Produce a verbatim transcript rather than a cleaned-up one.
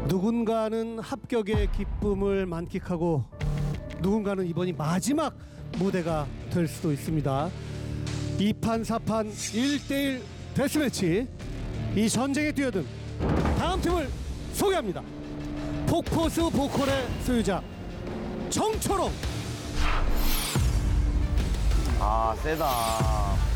누군가는 합격의 기쁨을 만끽하고 누군가는 이번이 마지막 무대가 될 수도 있습니다. 이 판 사 판 일 대일 데스매치, 이 전쟁에 뛰어든 다음 팀을 소개합니다. 폭포수 보컬의 소유자 정초롱. 아 세다.